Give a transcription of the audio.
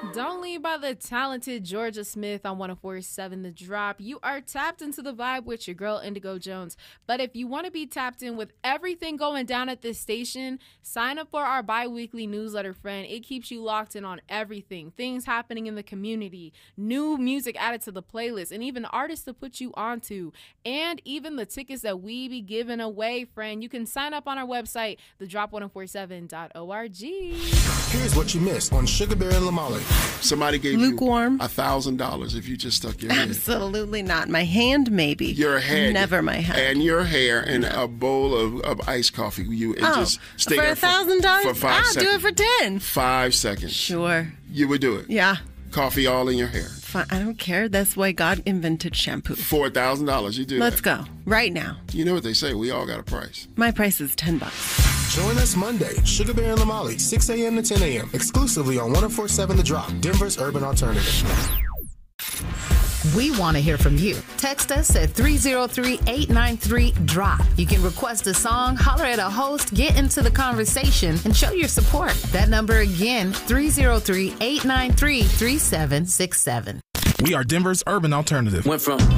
Don't Leave by the talented Georgia Smith on 104.7 The Drop. You are tapped into the vibe with your girl Indigo Jones. But if you want to be tapped in with everything going down at this station, sign up for our bi-weekly newsletter, friend. It keeps you locked in on everything. Things happening in the community, new music added to the playlist, and even artists to put you onto. And even the tickets that we be giving away, friend. You can sign up on our website, thedrop1047.org. Here's what you missed on Sugar Bear and Lamali. Somebody gave Lukewarm. you $1,000 if you just stuck your head. Absolutely not. My hand, maybe. Your head. Never my head. And your hair and a bowl of iced coffee. Just stay for there $1,000? for 5 I'll seconds. do it for 10. 5 seconds. Sure. You would do it. Yeah. Coffee all in your hair. Fine. I don't care. That's why God invented shampoo. For $1,000, you do that. Let's go. Right now. You know what they say. We all got a price. My price is $10. Join us Monday, Sugar Bear and Lamali, 6 a.m. to 10 a.m., exclusively on 104.7 The Drop, Denver's urban alternative. We want to hear from you. Text us at 303-893-DROP. You can request a song, holler at a host, get into the conversation, and show your support. That number again, 303-893-3767. We are Denver's urban alternative. Went from